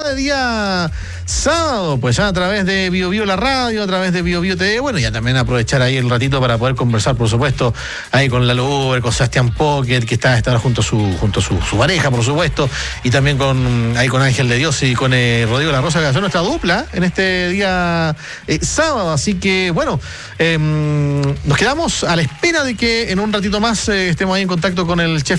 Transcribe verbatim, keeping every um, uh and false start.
de día sábado, pues ya a través de Bio Bio la radio, a través de Bio Bio T V, bueno, ya también aprovechar ahí el ratito para poder conversar, por supuesto, ahí con Lalo Uber, con Sebastián Pocket, que está, está junto a su junto a su, su pareja, por supuesto, y también con ahí con Ángel de Dios y con eh, Rodrigo La Rosa, que hace nuestra dupla en este día eh, sábado, así que bueno, eh, nos quedamos a la espera de que en un ratito más eh, estemos ahí en contacto con el chef